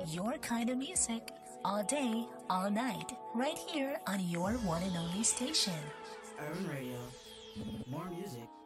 your kind of music, all day, all night, right here on your one and only station. Urban Radio. More music,